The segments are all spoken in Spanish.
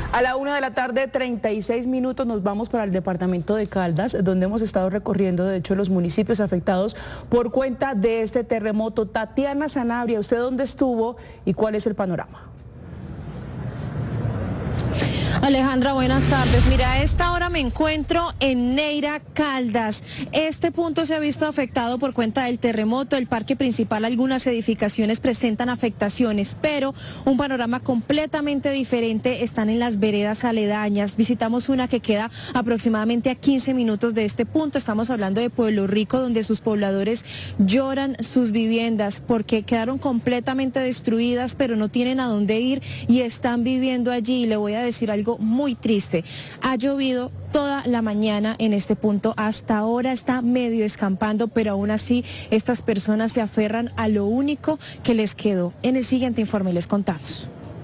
A la 1:36 nos vamos para el departamento de Caldas, donde hemos estado recorriendo, de hecho, los municipios afectados por cuenta de este terremoto. Tatiana Sanabria, ¿usted dónde estuvo y cuál es el panorama? Alejandra, buenas tardes. Mira, a esta hora me encuentro en Neira, Caldas. Este punto se ha visto afectado por cuenta del terremoto. El parque principal, algunas edificaciones presentan afectaciones, pero un panorama completamente diferente están en las veredas aledañas. Visitamos una que queda aproximadamente a 15 minutos de este punto. Estamos hablando de Pueblo Rico, donde sus pobladores lloran sus viviendas porque quedaron completamente destruidas, pero no tienen a dónde ir y están viviendo allí. Y le voy a decir algo muy triste. Ha llovido toda la mañana en este punto, hasta ahora está medio escampando, pero aún así estas personas se aferran a lo único que les quedó. En el siguiente informe les contamos.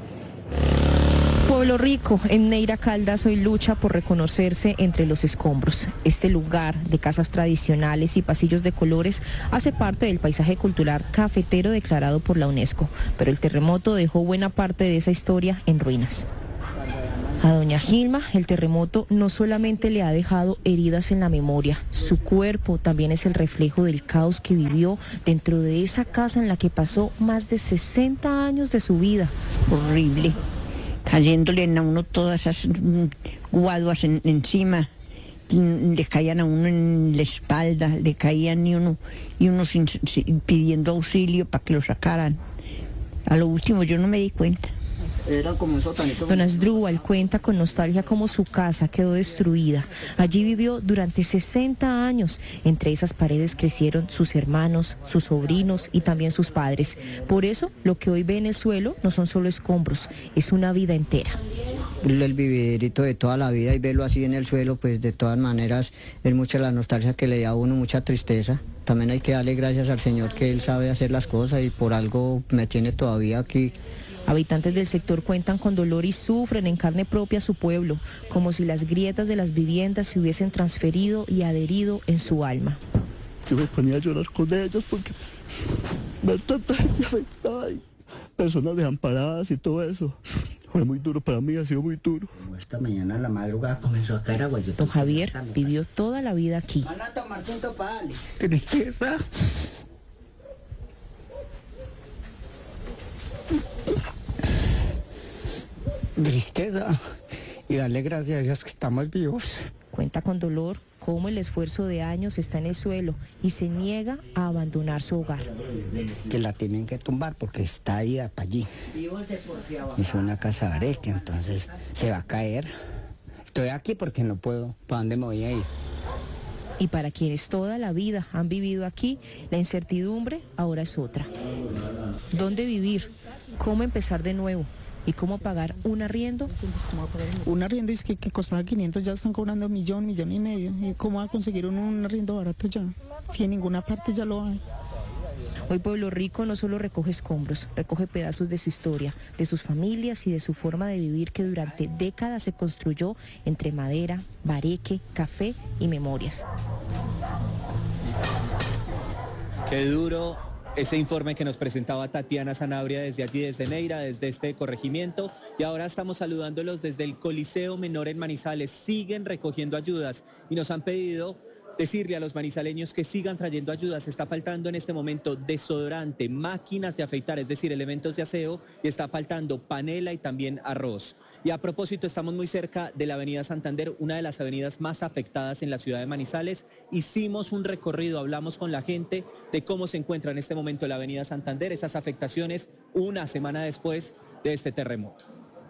Pueblo Rico, en Neira, Caldas, hoy lucha por reconocerse entre los escombros. Este lugar de casas tradicionales y pasillos de colores hace parte del paisaje cultural cafetero declarado por la UNESCO, pero el terremoto dejó buena parte de esa historia en ruinas. A doña Gilma, el terremoto no solamente le ha dejado heridas en la memoria, su cuerpo también es el reflejo del caos que vivió dentro de esa casa en la que pasó más de 60 años de su vida. Horrible, cayéndole a uno todas esas guaduas encima, le caían a uno en la espalda, le caían y uno pidiendo auxilio para que lo sacaran. A lo último yo no me di cuenta. Era como un sotanito. Don Asdrúbal cuenta con nostalgia cómo su casa quedó destruida. Allí vivió durante 60 años. Entre esas paredes crecieron sus hermanos, sus sobrinos y también sus padres. Por eso, lo que hoy ve en el suelo no son solo escombros, es una vida entera. El vividero de toda la vida y verlo así en el suelo, pues de todas maneras es mucha la nostalgia que le da a uno, mucha tristeza. También hay que darle gracias al Señor que Él sabe hacer las cosas y por algo me tiene todavía aquí. Habitantes del sector cuentan con dolor y sufren en carne propia su pueblo, como si las grietas de las viviendas se hubiesen transferido y adherido en su alma. Yo me ponía a llorar con ellos porque ver tanta gente afectada y personas desamparadas y todo eso. Fue muy duro para mí, ha sido muy duro. Esta mañana en la madrugada comenzó a caer agua. Don Javier vivió toda la vida aquí. Van a tomar tinto para darle. Tristeza. Tristeza y darle gracias a Dios que estamos vivos. Cuenta con dolor cómo el esfuerzo de años está en el suelo y se niega a abandonar su hogar. Que la tienen que tumbar porque está ahí para allí. Es una casa de areque, entonces se va a caer. Estoy aquí porque no puedo. ¿Para dónde me voy a ir? Y para quienes toda la vida han vivido aquí, la incertidumbre ahora es otra. ¿Dónde vivir? ¿Cómo empezar de nuevo? ¿Y cómo pagar un arriendo? Un arriendo es que costaba 500, ya están cobrando millón y medio. ¿Y cómo va a conseguir un arriendo barato ya? Si en ninguna parte ya lo hay. Hoy Pueblo Rico no solo recoge escombros, recoge pedazos de su historia, de sus familias y de su forma de vivir que durante décadas se construyó entre madera, bareque, café y memorias. Qué duro ese informe que nos presentaba Tatiana Sanabria desde allí, desde Neira, desde este corregimiento. Y ahora estamos saludándolos desde el Coliseo Menor en Manizales. Siguen recogiendo ayudas y nos han pedido decirle a los manizaleños que sigan trayendo ayudas. Está faltando en este momento desodorante, máquinas de afeitar, es decir, elementos de aseo, y está faltando panela y también arroz. Y a propósito, estamos muy cerca de la avenida Santander, una de las avenidas más afectadas en la ciudad de Manizales. Hicimos un recorrido, hablamos con la gente de cómo se encuentra en este momento la avenida Santander, esas afectaciones una semana después de este terremoto.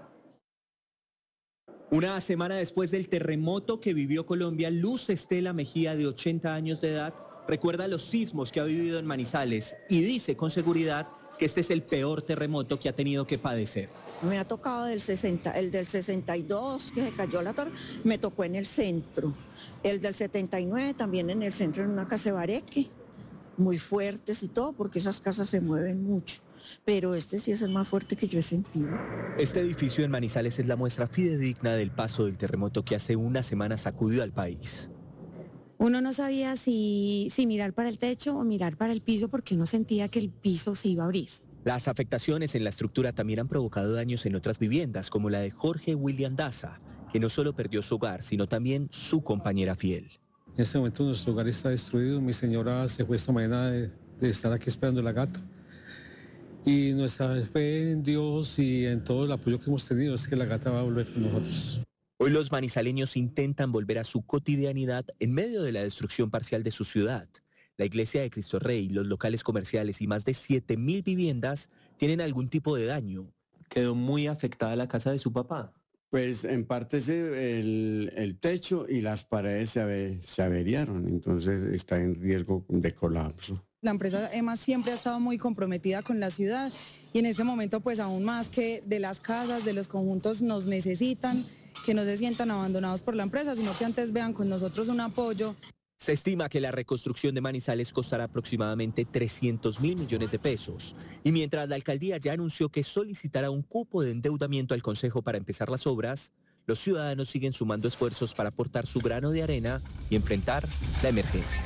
Una semana después del terremoto que vivió Colombia, Luz Estela Mejía, de 80 años de edad, recuerda los sismos que ha vivido en Manizales y dice con seguridad que este es el peor terremoto que ha tenido que padecer. Me ha tocado el del 62, que se cayó la torre, me tocó en el centro. El del 79 también en el centro, en una casa de bareque, muy fuertes y todo, porque esas casas se mueven mucho. Pero este sí es el más fuerte que yo he sentido. Este edificio en Manizales es la muestra fidedigna del paso del terremoto que hace una semana sacudió al país. Uno no sabía si mirar para el techo o mirar para el piso porque uno sentía que el piso se iba a abrir. Las afectaciones en la estructura también han provocado daños en otras viviendas, como la de Jorge William Daza, que no solo perdió su hogar, sino también su compañera fiel. En este momento nuestro hogar está destruido. Mi señora se fue esta mañana de estar aquí esperando la gata. Y nuestra fe en Dios y en todo el apoyo que hemos tenido es que la gata va a volver con nosotros. Hoy los manizaleños intentan volver a su cotidianidad en medio de la destrucción parcial de su ciudad. La iglesia de Cristo Rey, los locales comerciales y más de 7.000 viviendas tienen algún tipo de daño. ¿Quedó muy afectada la casa de su papá? Pues en parte el techo y las paredes se averiaron, entonces está en riesgo de colapso. La empresa EMA siempre ha estado muy comprometida con la ciudad y en este momento pues aún más que de las casas, de los conjuntos nos necesitan, que no se sientan abandonados por la empresa, sino que antes vean con nosotros un apoyo. Se estima que la reconstrucción de Manizales costará aproximadamente 300.000 millones de pesos. Y mientras la alcaldía ya anunció que solicitará un cupo de endeudamiento al Consejo para empezar las obras, los ciudadanos siguen sumando esfuerzos para aportar su grano de arena y enfrentar la emergencia.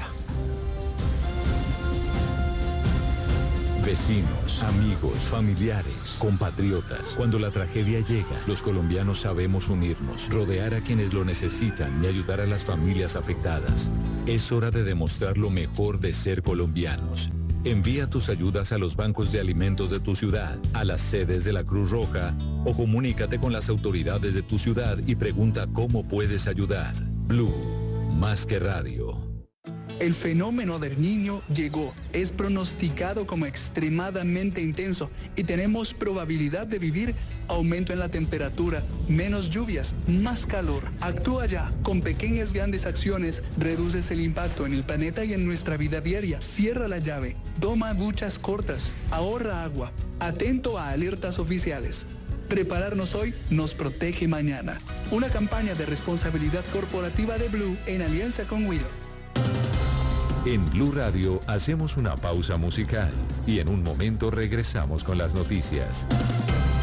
Vecinos, amigos, familiares, compatriotas. Cuando la tragedia llega, los colombianos sabemos unirnos, rodear a quienes lo necesitan y ayudar a las familias afectadas. Es hora de demostrar lo mejor de ser colombianos. Envía tus ayudas a los bancos de alimentos de tu ciudad, a las sedes de la Cruz Roja o comunícate con las autoridades de tu ciudad y pregunta cómo puedes ayudar. Blue, más que radio. El fenómeno del Niño llegó, es pronosticado como extremadamente intenso y tenemos probabilidad de vivir aumento en la temperatura, menos lluvias, más calor. Actúa ya, con pequeñas grandes acciones, reduces el impacto en el planeta y en nuestra vida diaria. Cierra la llave, toma duchas cortas, ahorra agua, atento a alertas oficiales. Prepararnos hoy nos protege mañana. Una campaña de responsabilidad corporativa de Blue en alianza con Willow. En Blue Radio hacemos una pausa musical y en un momento regresamos con las noticias.